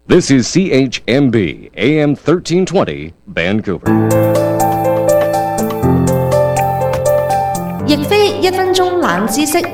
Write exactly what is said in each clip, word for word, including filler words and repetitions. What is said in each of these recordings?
This is C H M B A M thirteen twenty Vancouver。 亦非一分鐘冷知識。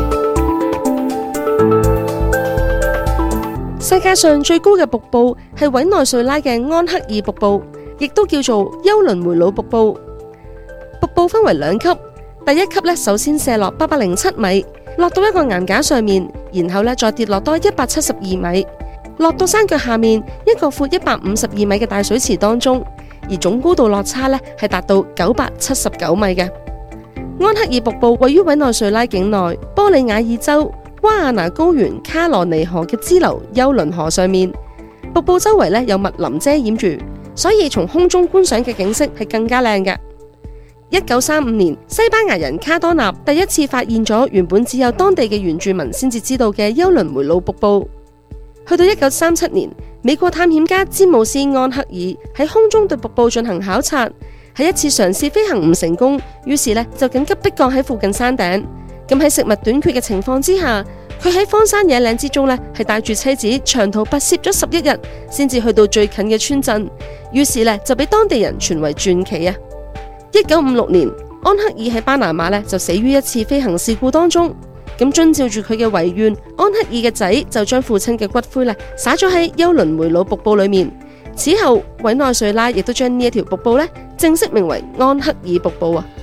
世界上最高嘅瀑布係委內瑞拉嘅安克爾瀑布，亦都叫做休倫梅魯瀑布。瀑布分為兩級，第一級咧首先射落八百零七米，落到一個岩架上面，然後咧再跌落多一百七十二米，落到山腳下面一個闊一百五十二米嘅大水池當中，而總高度落差咧係達到九百七十九米嘅。安克爾瀑布位於委內瑞拉境內波里瓦爾州瓦亞拿高原卡羅尼河嘅支流休倫河上面，瀑布周圍咧有密林遮掩住，所以從空中觀賞嘅景色係更加靚嘅。一九三五年，西班牙人卡多納第一次發現咗原本只有當地嘅原住民先至知道嘅休倫梅魯瀑布。去到一九三七年，美國探險家詹姆斯安克爾喺空中對瀑布進行考察，喺一次嘗試飛行唔成功，於是呢就緊急迫降喺附近山頂。咁喺食物短缺嘅情況之下，佢喺荒山野嶺之中呢係帶住妻子長途跋涉咗十一日，先至去到最近嘅村鎮。於是呢就俾當地人傳為傳奇啊！一九五六年，安克爾喺巴拿馬呢就死於一次飛行事故當中。咁遵照住佢嘅遺願，安克爾嘅仔就將父親嘅骨灰呢灑咗喺休倫梅魯瀑布裏面。此後，委內瑞拉亦都將呢一條瀑布呢正式名為安克爾瀑布啊！